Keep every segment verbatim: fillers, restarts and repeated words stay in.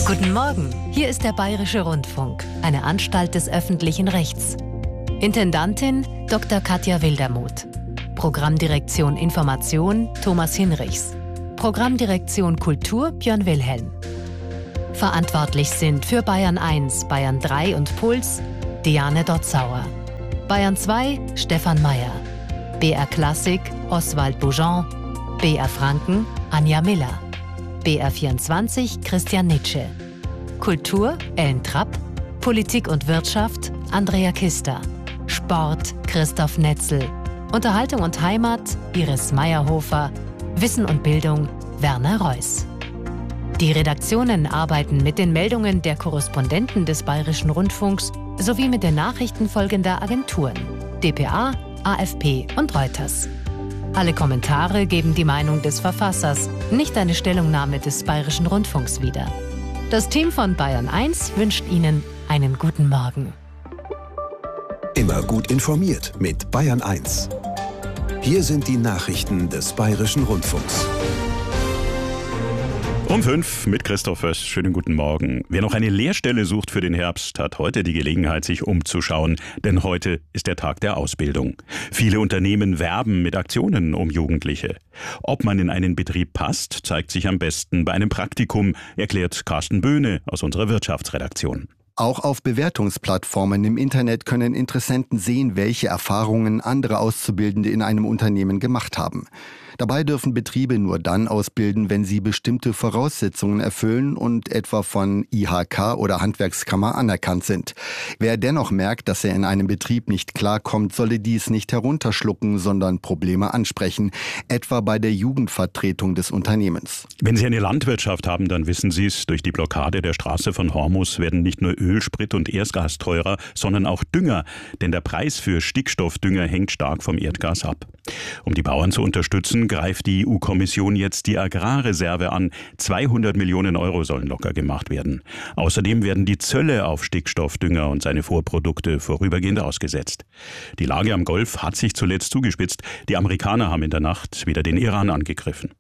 Guten Morgen, hier ist der Bayerische Rundfunk, eine Anstalt des öffentlichen Rechts. Intendantin Doktor Katja Wildermuth. Programmdirektion Information Thomas Hinrichs. Programmdirektion Kultur Björn Wilhelm. Verantwortlich sind für Bayern eins, Bayern drei und Puls Diane Dotzauer. Bayern zwei Stefan Mayer. B R Klassik Oswald Boujon. B R Franken Anja Miller. B R vierundzwanzig Christian Nitsche. Kultur Ellen Trapp. Politik und Wirtschaft Andrea Kister. Sport Christoph Netzel. Unterhaltung und Heimat Iris Meyerhofer. Wissen und Bildung Werner Reuss. Die Redaktionen arbeiten mit den Meldungen der Korrespondenten des Bayerischen Rundfunks sowie mit den Nachrichten folgender Agenturen: D P A, A F P und Reuters. Alle Kommentare geben die Meinung des Verfassers, nicht eine Stellungnahme des Bayerischen Rundfunks wieder. Das Team von Bayern eins wünscht Ihnen einen guten Morgen. Immer gut informiert mit Bayern eins. Hier sind die Nachrichten des Bayerischen Rundfunks. Um fünf mit Christoph Föss. Schönen guten Morgen. Wer noch eine Lehrstelle sucht für den Herbst, hat heute die Gelegenheit, sich umzuschauen. Denn heute ist der Tag der Ausbildung. Viele Unternehmen werben mit Aktionen um Jugendliche. Ob man in einen Betrieb passt, zeigt sich am besten bei einem Praktikum, erklärt Carsten Böhne aus unserer Wirtschaftsredaktion. Auch auf Bewertungsplattformen im Internet können Interessenten sehen, welche Erfahrungen andere Auszubildende in einem Unternehmen gemacht haben. Dabei dürfen Betriebe nur dann ausbilden, wenn sie bestimmte Voraussetzungen erfüllen und etwa von I H K oder Handwerkskammer anerkannt sind. Wer dennoch merkt, dass er in einem Betrieb nicht klarkommt, solle dies nicht herunterschlucken, sondern Probleme ansprechen, etwa bei der Jugendvertretung des Unternehmens. Wenn Sie eine Landwirtschaft haben, dann wissen Sie es, durch die Blockade der Straße von Hormus werden nicht nur Öl, Sprit und Erdgas teurer, sondern auch Dünger, denn der Preis für Stickstoffdünger hängt stark vom Erdgas ab. Um die Bauern zu unterstützen, greift die E U-Kommission jetzt die Agrarreserve an. zweihundert Millionen Euro sollen locker gemacht werden. Außerdem werden die Zölle auf Stickstoffdünger und seine Vorprodukte vorübergehend ausgesetzt. Die Lage am Golf hat sich zuletzt zugespitzt. Die Amerikaner haben in der Nacht wieder den Iran angegriffen.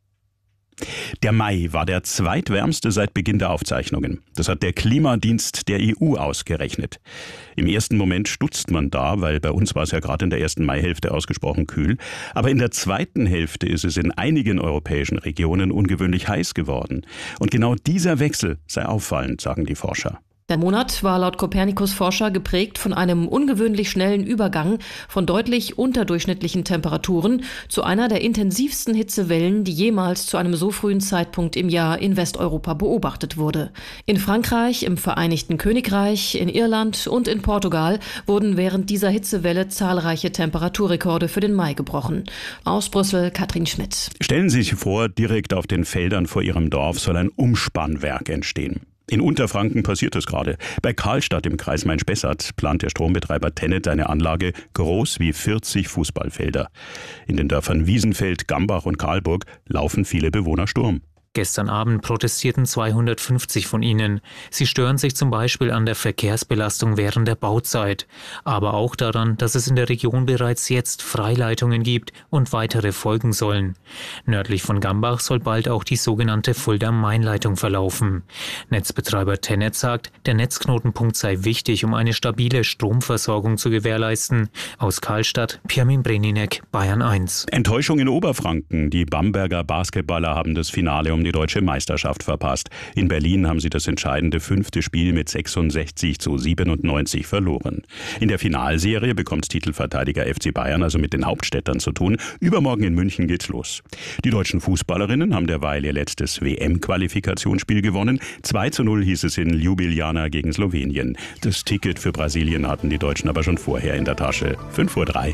Der Mai war der zweitwärmste seit Beginn der Aufzeichnungen. Das hat der Klimadienst der E U ausgerechnet. Im ersten Moment stutzt man da, weil bei uns war es ja gerade in der ersten Maihälfte ausgesprochen kühl. Aber in der zweiten Hälfte ist es in einigen europäischen Regionen ungewöhnlich heiß geworden. Und genau dieser Wechsel sei auffallend, sagen die Forscher. Der Monat war laut Copernicus-Forscher geprägt von einem ungewöhnlich schnellen Übergang von deutlich unterdurchschnittlichen Temperaturen zu einer der intensivsten Hitzewellen, die jemals zu einem so frühen Zeitpunkt im Jahr in Westeuropa beobachtet wurde. In Frankreich, im Vereinigten Königreich, in Irland und in Portugal wurden während dieser Hitzewelle zahlreiche Temperaturrekorde für den Mai gebrochen. Aus Brüssel, Katrin Schmidt. Stellen Sie sich vor, direkt auf den Feldern vor Ihrem Dorf soll ein Umspannwerk entstehen. In Unterfranken passiert es gerade. Bei Karlstadt im Kreis Main-Spessart plant der Strombetreiber TenneT eine Anlage groß wie vierzig Fußballfelder. In den Dörfern Wiesenfeld, Gambach und Karlburg laufen viele Bewohner Sturm. Gestern Abend protestierten zweihundertfünfzig von ihnen. Sie stören sich zum Beispiel an der Verkehrsbelastung während der Bauzeit, aber auch daran, dass es in der Region bereits jetzt Freileitungen gibt und weitere folgen sollen. Nördlich von Gambach soll bald auch die sogenannte Fulda-Main-Leitung verlaufen. Netzbetreiber TenneT sagt, der Netzknotenpunkt sei wichtig, um eine stabile Stromversorgung zu gewährleisten. Aus Karlstadt, Pirmin Breninek, Bayern eins. Enttäuschung in Oberfranken. Die Bamberger Basketballer haben das Finale um die deutsche Meisterschaft verpasst. In Berlin haben sie das entscheidende fünfte Spiel mit sechsundsechzig zu siebenundneunzig verloren. In der Finalserie bekommt Titelverteidiger F C Bayern also mit den Hauptstädtern zu tun. Übermorgen in München geht's los. Die deutschen Fußballerinnen haben derweil ihr letztes W M-Qualifikationsspiel gewonnen. zwei zu null hieß es in Ljubljana gegen Slowenien. Das Ticket für Brasilien hatten die Deutschen aber schon vorher in der Tasche. fünf Uhr drei.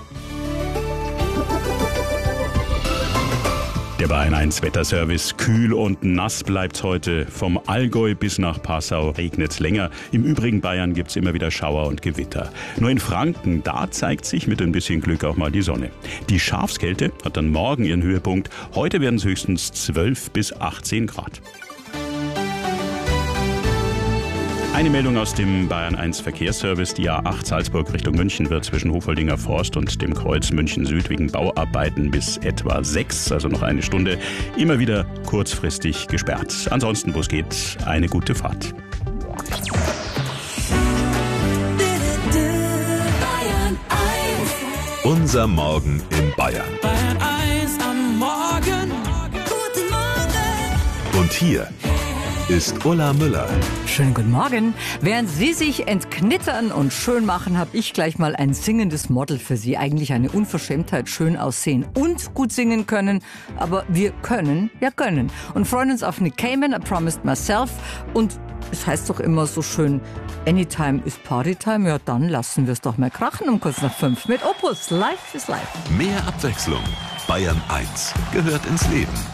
Der Bayern eins Wetterservice. Kühl und nass bleibt's heute. Vom Allgäu bis nach Passau regnet's länger. Im übrigen Bayern gibt's immer wieder Schauer und Gewitter. Nur in Franken, da zeigt sich mit ein bisschen Glück auch mal die Sonne. Die Schafskälte hat dann morgen ihren Höhepunkt. Heute werden es höchstens zwölf bis achtzehn Grad. Eine Meldung aus dem Bayern eins Verkehrsservice. Die A acht Salzburg Richtung München wird zwischen Hofoldinger Forst und dem Kreuz München Süd wegen Bauarbeiten bis etwa sechs, also noch eine Stunde, immer wieder kurzfristig gesperrt. Ansonsten, wo es geht, eine gute Fahrt. Unser Morgen in Bayern. Bayern eins am Morgen. Guten Morgen. Und hier ist Ulla Müller. Schönen guten Morgen. Während Sie sich entknittern und schön machen, habe ich gleich mal ein singendes Model für Sie. Eigentlich eine Unverschämtheit, schön aussehen und gut singen können. Aber wir können ja können. Und freuen uns auf Nick Cayman, I Promised Myself. Und es heißt doch immer so schön, Anytime is Partytime. Ja, dann lassen wir es doch mal krachen um kurz nach fünf mit Opus. Life is Life. Mehr Abwechslung. Bayern eins gehört ins Leben.